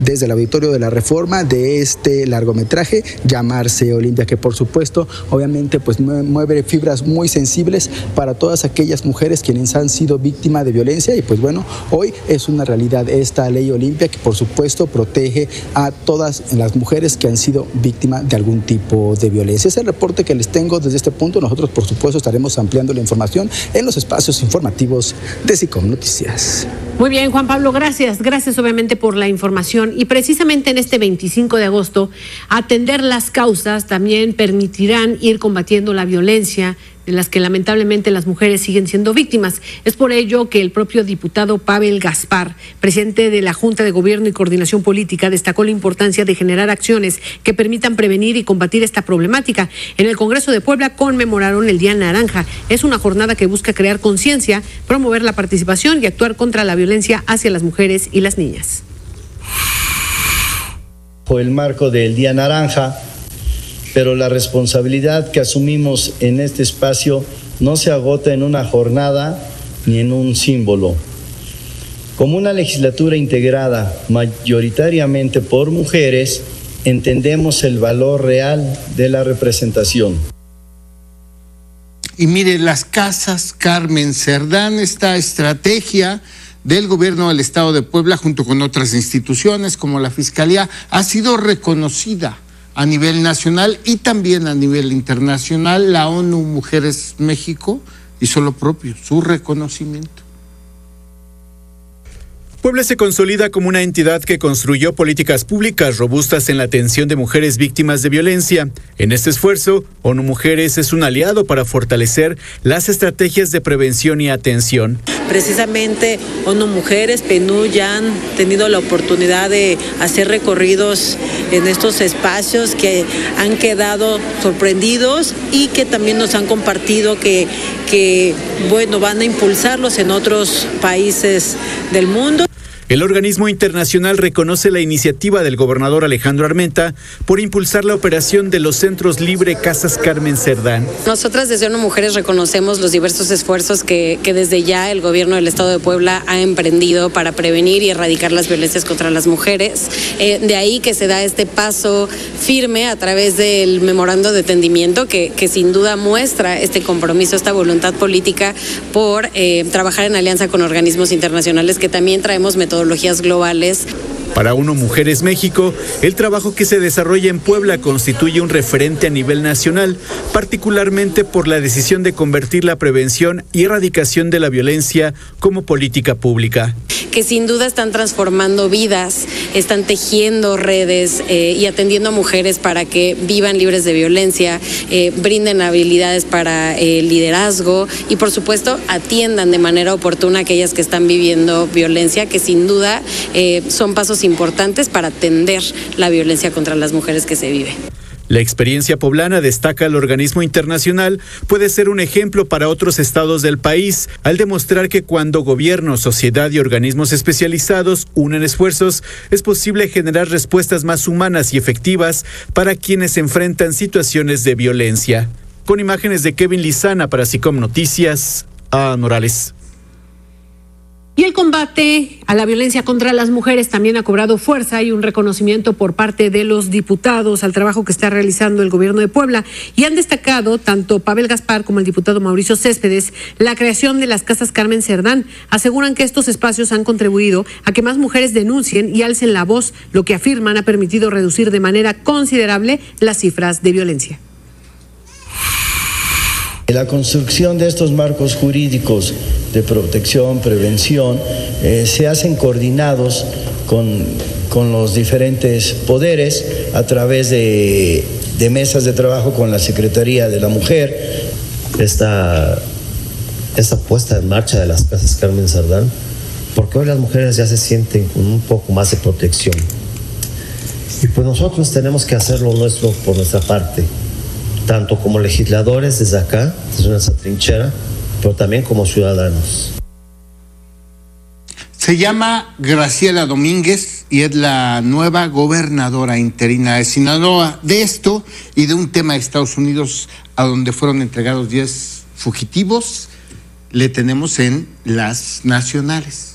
desde el Auditorio de la Reforma de este largometraje, Llamarse Olimpia, que por supuesto, obviamente, pues mueve fibras muy sensibles para todas aquellas mujeres quienes han sido víctimas de violencia. Y pues bueno, hoy es una realidad esta ley Olimpia que por supuesto protege a todas las mujeres que han sido víctimas de algún tipo de violencia. Es el reporte que les tengo desde este punto. Nosotros por supuesto estaremos ampliando la información en los espacios informativos de SICOM Noticias. Muy bien, Juan Pablo, gracias obviamente por la información. Y precisamente en este 25 de agosto, atender las causas también permitirán ir combatiendo la violencia de las que lamentablemente las mujeres siguen siendo víctimas. Es por ello que el propio diputado Pavel Gaspar, presidente de la Junta de Gobierno y Coordinación Política, destacó la importancia de generar acciones que permitan prevenir y combatir esta problemática. En el Congreso de Puebla conmemoraron el Día Naranja. Es una jornada que busca crear conciencia, promover la participación y actuar contra la violencia hacia las mujeres y las niñas. El marco del Día Naranja, pero la responsabilidad que asumimos en este espacio no se agota en una jornada ni en un símbolo. Como una legislatura integrada mayoritariamente por mujeres, entendemos el valor real de la representación. Y mire, las casas Carmen Cerdán, esta estrategia del gobierno del Estado de Puebla junto con otras instituciones como la Fiscalía ha sido reconocida a nivel nacional y también a nivel internacional. La ONU Mujeres México hizo lo propio, su reconocimiento. Puebla se consolida como una entidad que construyó políticas públicas robustas en la atención de mujeres víctimas de violencia. En este esfuerzo, ONU Mujeres es un aliado para fortalecer las estrategias de prevención y atención. Precisamente ONU Mujeres, PNUD ya han tenido la oportunidad de hacer recorridos en estos espacios que han quedado sorprendidos y que también nos han compartido que van a impulsarlos en otros países del mundo. El organismo internacional reconoce la iniciativa del gobernador Alejandro Armenta por impulsar la operación de los centros Libre Casas Carmen Cerdán. Nosotras desde ONU Mujeres reconocemos los diversos esfuerzos que desde ya el gobierno del Estado de Puebla ha emprendido para prevenir y erradicar las violencias contra las mujeres. De ahí que se da este paso firme a través del memorando de entendimiento que sin duda muestra este compromiso, esta voluntad política por trabajar en alianza con organismos internacionales que también traemos metodologías globales. Para ONU Mujeres México, el trabajo que se desarrolla en Puebla constituye un referente a nivel nacional, particularmente por la decisión de convertir la prevención y erradicación de la violencia como política pública. Que sin duda están transformando vidas, están tejiendo redes y atendiendo a mujeres para que vivan libres de violencia, brinden habilidades para liderazgo y por supuesto atiendan de manera oportuna a aquellas que están viviendo violencia, que sin duda son pasos importantes para atender la violencia contra las mujeres que se vive. La experiencia poblana, destaca el organismo internacional, puede ser un ejemplo para otros estados del país, al demostrar que cuando gobierno, sociedad y organismos especializados unen esfuerzos, es posible generar respuestas más humanas y efectivas para quienes enfrentan situaciones de violencia. Con imágenes de Kevin Lizana para SICOM Noticias, a Morales. Y el combate a la violencia contra las mujeres también ha cobrado fuerza y un reconocimiento por parte de los diputados al trabajo que está realizando el gobierno de Puebla. Y han destacado tanto Pavel Gaspar como el diputado Mauricio Céspedes la creación de las casas Carmen Cerdán. Aseguran que estos espacios han contribuido a que más mujeres denuncien y alcen la voz, lo que afirman ha permitido reducir de manera considerable las cifras de violencia. La construcción de estos marcos jurídicos de protección, prevención, se hacen coordinados con los diferentes poderes a través de mesas de trabajo con la Secretaría de la Mujer. Esta puesta en marcha de las casas Carmen Cerdán, porque hoy las mujeres ya se sienten con un poco más de protección. Y pues nosotros tenemos que hacer lo nuestro por nuestra parte, tanto como legisladores desde acá, desde nuestra trinchera, pero también como ciudadanos. Se llama Graciela Domínguez y es la nueva gobernadora interina de Sinaloa. De esto y de un tema de Estados Unidos a donde fueron entregados 10 fugitivos, le tenemos en las nacionales.